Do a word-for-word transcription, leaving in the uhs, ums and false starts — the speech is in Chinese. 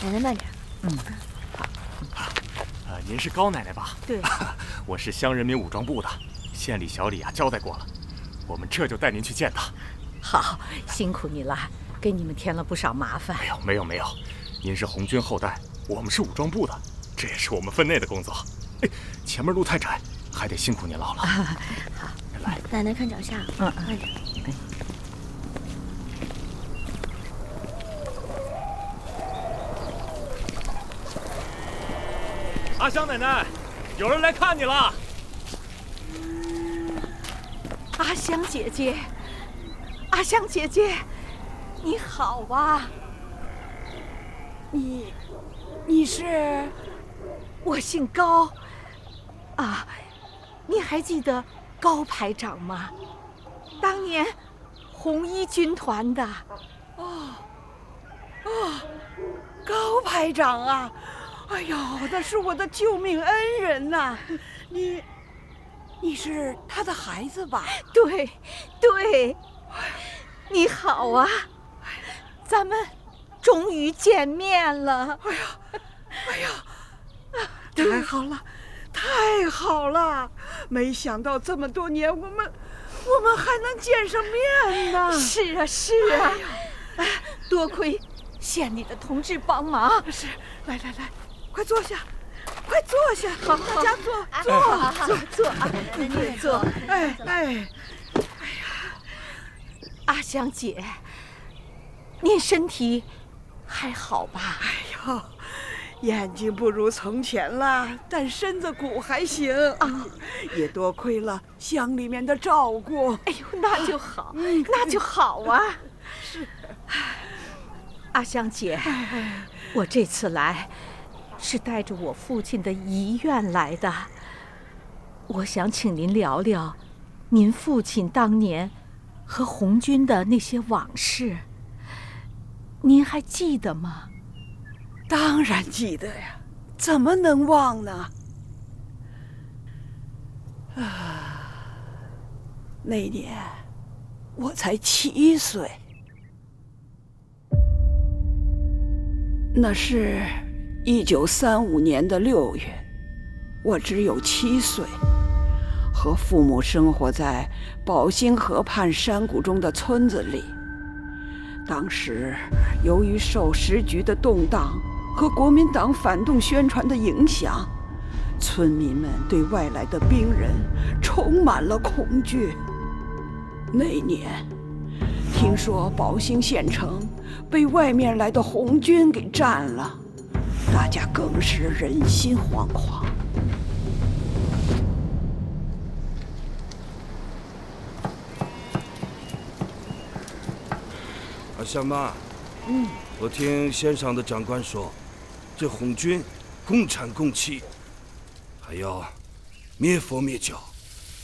奶奶慢点。 嗯， 好。呃，您是高奶奶吧？ 对， 我是乡人民武装部的，县里小李啊交代过了，我们这就带您去见他。 好，辛苦你了，给你们添了不少麻烦。 没有没有没有，您是红军后代，我们是武装部的，这也是我们分内的工作。哎，前面路太窄，还得辛苦您老了。 啊、好， 来， 奶奶看脚下， 嗯， 慢点。 哎。 阿香奶奶，有人来看你了。 阿香姐姐，阿香姐姐，你好啊！ 你，你是？ 我姓高。啊，你还记得高排长吗？当年红一军团的。 哦，哦，高排长啊！哎呦，那是我的救命恩人呐！你，你是他的孩子吧？ 对，对，你好啊！咱们终于见面了！ 哎呀，哎呀，太好了，太好了！没想到这么多年，我们，我们还能见上面呢！ 是啊，是啊，哎，多亏县里的同志帮忙。 是，来来来。快坐下，快坐下！ 好， 大家坐坐坐坐啊！ 对， 坐。 哎哎，哎呀， 阿香姐，您身体还好吧？ 哎呦，眼睛不如从前了，但身子骨还行啊。也多亏了乡里面的照顾。 哎呦，那就好，那就好啊。 是， 阿香姐，我这次来。是带着我父亲的遗愿来的，我想请您聊聊您父亲当年和红军的那些往事，您还记得吗？ 当然记得呀，怎么能忘呢？啊，那年我才七岁，那是一九三五年的六月，我只有七岁，和父母生活在宝兴河畔山谷中的村子里。当时，由于受时局的动荡和国民党反动宣传的影响，村民们对外来的兵人充满了恐惧。那年，听说宝兴县城被外面来的红军给占了。大家更是人心惶惶。 阿香妈， 嗯， 我听县上的长官说，这红军共产共弃，还要灭佛灭教。